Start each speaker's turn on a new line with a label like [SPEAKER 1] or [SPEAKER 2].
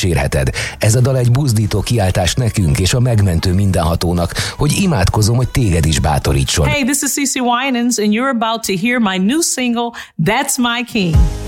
[SPEAKER 1] dicsérheted. Ez a dal egy buzdító kiáltás nekünk és a megmentő mindenhatónak, hogy imádkozom, hogy téged is bátorítson.
[SPEAKER 2] Hey, this is CeCe Winans and you're about to hear my new single, That's My King.